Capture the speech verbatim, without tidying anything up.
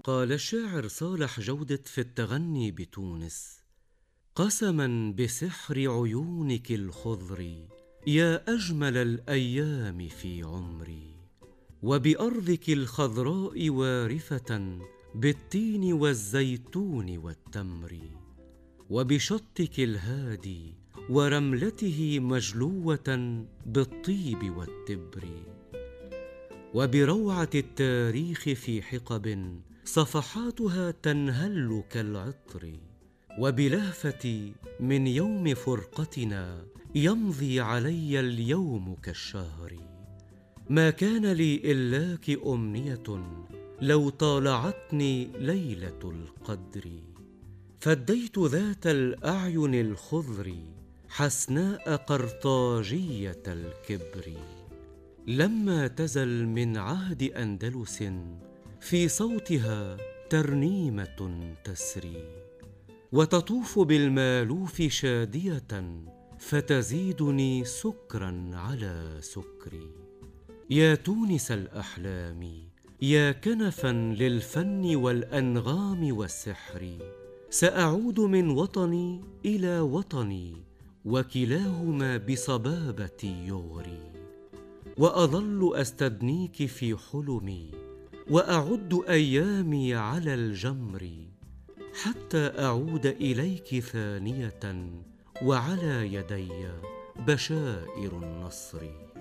قال الشاعر صالح جودة في التغني بتونس: قسما بسحر عيونك الخضر يا أجمل الأيام في عمري، وبأرضك الخضراء وارفة بالتين والزيتون والتمر، وبشطك الهادي ورملته مجلوة بالطيب والتبر، وبروعة التاريخ في حقب صفحاتها تنهل كالعطر، وبلهفة من يوم فرقتنا يمضي علي اليوم كالشهر. ما كان لي إلاك أمنية لو طالعتني ليلة القدر، فديت ذات الأعين الخضر حسناء قرطاجية الكبر. لما تزل من عهد أندلس في صوتها ترنيمة تسري، وتطوف بالمالوف شادية فتزيدني سكرا على سكري. يا تونس الأحلام، يا كنفا للفن والأنغام والسحر، سأعود من وطني إلى وطني وكلاهما بصبابتي يغري، وأظل أستدنيك في حلمي وأعد أيامي على الجمر، حتى أعود إليك ثانية وعلى يدي بشائر النصر.